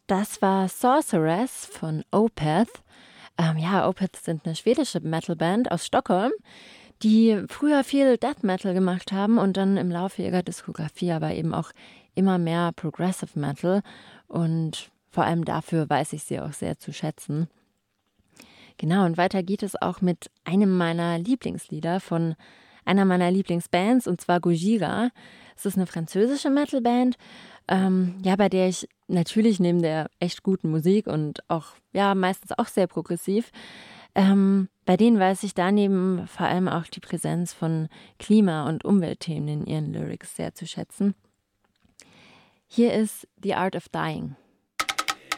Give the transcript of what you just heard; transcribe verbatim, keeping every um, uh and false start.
Das war Sorceress von Opeth. Ähm, ja, Opeth sind eine schwedische Metalband aus Stockholm, die früher viel Death Metal gemacht haben und dann im Laufe ihrer Diskografie aber eben auch immer mehr Progressive Metal. Und vor allem dafür weiß ich sie auch sehr zu schätzen. Genau, und weiter geht es auch mit einem meiner Lieblingslieder von einer meiner Lieblingsbands, und zwar Gojira. Es ist eine französische Metalband, ähm, ja, bei der ich natürlich neben der echt guten Musik und auch, ja, meistens auch sehr progressiv, ähm, bei denen weiß ich daneben vor allem auch die Präsenz von Klima- und Umweltthemen in ihren Lyrics sehr zu schätzen. Hier ist The Art of Dying.